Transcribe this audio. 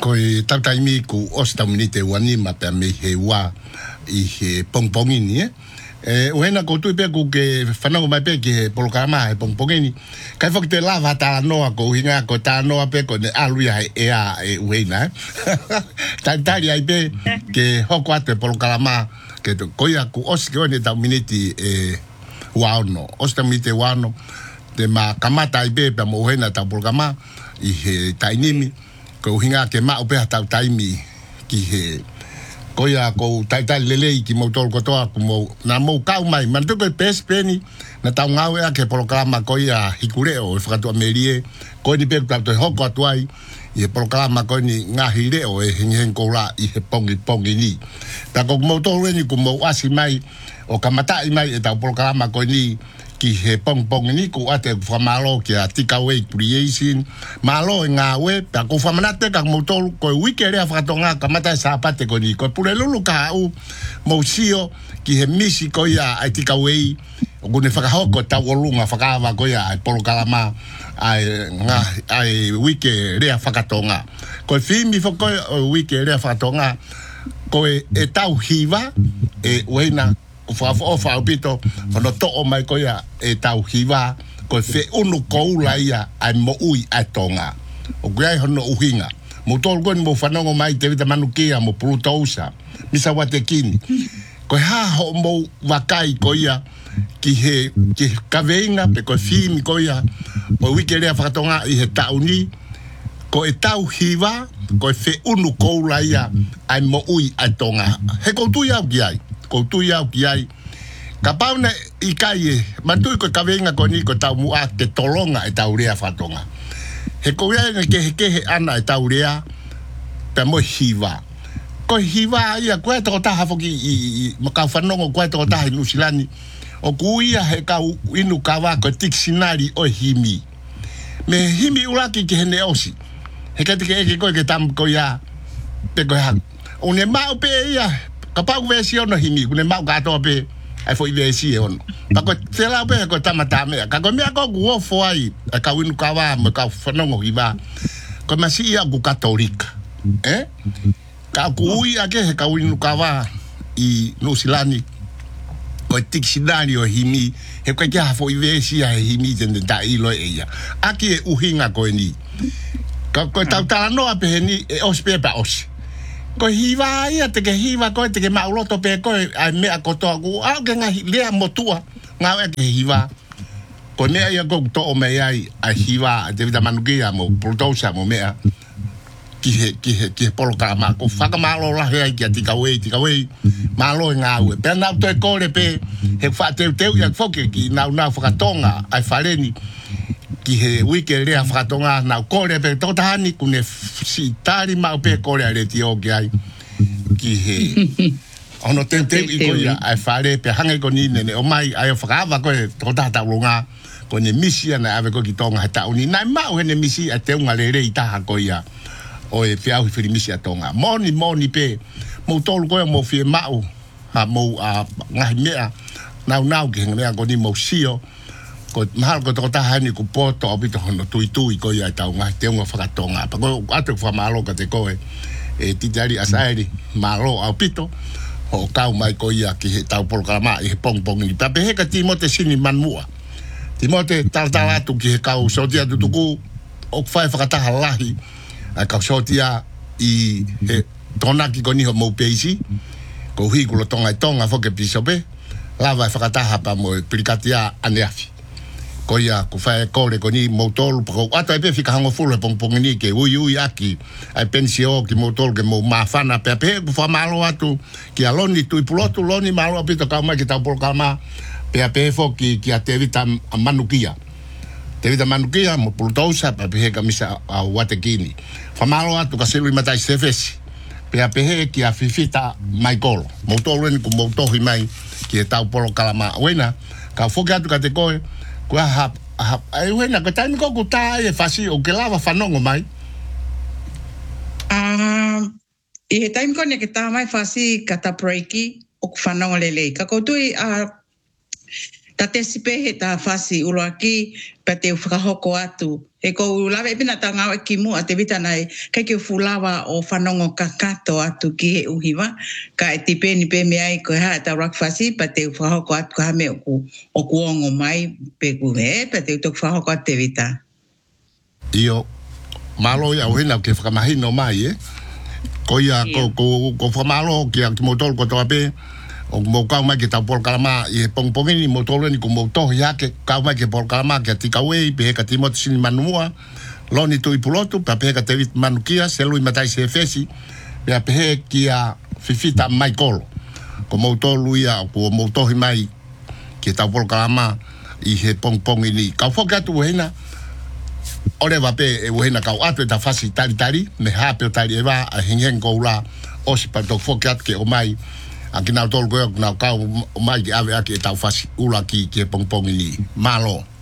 Koi tautaimi ku ostamini te wani ma pe me he wa I he pongpongini Uena ko tu pe ku ke whanau mai pe ke polokama he pongpongini kai fok te lava ta noa ko hinga ko ta noa pe ko ne aluia e a e uena tantari ai pe ke hoko ate polokama ke koia ku os ke one tauminiti wano ostamini te wano te ma kamata ai pe pe mo uena ta polokama I he tainimi ko hinga ke ma upe tau taimi ki he koia ko tai lelei ki mo tol ko toa ko mo na mo kau mai man to ko pespeni na tau ngau ya ke programa koia hikureo e fakato merie ko ni pe to hoko atuai I programa ko ni ngahireo e hingen ko la I he pongi ni ta ko mo tol ni ko mo asi mai o kamata I mai e tau programa ko ni ki he pong ni ko ate famalo ki a takeaway creation malo nga we ta ko famanate ka motor ko wikere a fatonga kamata sa pate ko ni ko pulelu ka u mo sio ki he misi ko ya a takeaway ko ne faka hoko ta wolunga faka va ko ya polo kalama ai nga ai wikere a fakatonga ko fimi foko wikere a fakatonga ko e tau hiva e wena fa pito no to o mai ko ya e tau hiva ko fe unu ko la ia ai mo ui atonga o grai hono uhinga mo tol gon mo fanongo mai te vita manukia mo pulutousa misa watekini ko ha ho mo wakai ko ia ki kaveinga pe ko fimi ko ia o wikere fatonga I he tauni ko e tau hiva ko fe unu ko la ia ai mo ui atonga he ko tu ia giai ko tu ia kiai kapauna I kai mantu ko kavenga ko ni ko tau mu a te tolonga e taurea fatonga he ko ia ke ana e taurea pe mo hiva ko hiva ia ko to ta hafoki I maka fanongo ko to ta New Zealand o kuia he ka inu kawa ko dictionary o himi me himi ulaki ke ne osi he ka te ke ko tam ko ia te ko ha une mau pe ia kapau versión no himi kune mau gato pe ai foi versión pa ko tela pe ko tamata me ka ko me ko go foi ka winu ka wa me ka fanongo hiva ko masi ia ku katolika ka kui ake ka winu ka wa I New Zealand ko dictionary o himi he ko ka foi versión himi den da ilo ia aki uhinga ko ni ko tala no pe ni ospe pa os ko hiva ia te ke hiva ko te ke mauloto pe ko ai me ko to ku a ke nga le motua nga ke hiva ko ne ia ko to o me ai a hiva de vida manukia mo produsa mo me ki polo kama ko faka malo la he ki tikawe malo nga we pe na to ko le pe he fa te ia foke ki na faka tonga ai faleni ki he wike le afratonga na kore pe totani kune sitari ma pe kore le tio ai ki he ono te ko ya ai fare pe hanga ko ni ne o mai ai frava ko tota lunga ko ne misia na ave ko ki tonga ta uni na ma o ne misi a te unga le ta ko ya o e pe au firi misia tonga moni pe mo tol ko mo fi mau ha mo a ngai mea na ki ngai ko ni mo sio ko mahal ko tota hani ko poto obito hono tui ko ia tau nga te nga fakatonga pa ko ate fa malo ka te ko e titari asairi malo au pito o kau mai ko ia ki tau programa I pong ni pa pe ka Timote sini manmua Timote tala tu ki kau sotia tu ku o fa fakata halahi a kau sotia I tona ki ko ni mo peisi ko hi ko tonga fo ke pisope lava fakata pa mo plikatia aneafi ko ia ko fa ko le ko ni motor ko ata pe fika hango full pong ni ke ui aki ai pensio ki motor ke mo mafana pe ko fa malo atu ki aloni tu piloto loni malo apito ka ma ki ta por kama pe fo ki ate vita manukia mo pultosa pe ka misa a watekini fa malo atu ka selu matai sefes pe ki a fifita Michael motor ni ko motor mai ki ta por kama wena ka fo ka tu ka te ko ko ai wena ko taimi ko kuta e fasi o ke lava fanongo mai I he taimi ko ne ke ta mai fasi kata breaki o fanongo lele ka ko tui Ta te sipehe ta fasi uloa ki, pa te whakahoko atu. E ko lawe pina ta ngawe ki mua te vita nei, kai ke fulawa o whanongo kakato atu ki he uhiwa, ka e tipeni pe me ai ko ha ta rak fasi, pa te whakahoko atu ka me o kuongo mai, pe ku he, pa te utok whakahoko atu te vita. Io, malo ia uhina ke whakamahino mai, ko ia, ko whamalo ki a ki motol ko toa pe, o mo kau mai ke tau por kalama i pongpongini motolo ni ko mo tohi ake kau mai ke por kalama ke tika wei pe ka timot sini manua loni tu ipulotu pa pe ka te vit manukia se lui matai se fesi pe pe kia fifita mai kolo ko mo tolu ia ko mo tohi mai ke tau por kalama i he pongpongini kau foka tu hena ore va pe e hena kau atu ta fasi tari me hape tari eva a hingen ko la o si pa to foka ke o mai Aki nau tolu koe, nau kau mai ki awe aki e tau fasi ula ki pongpongini malo.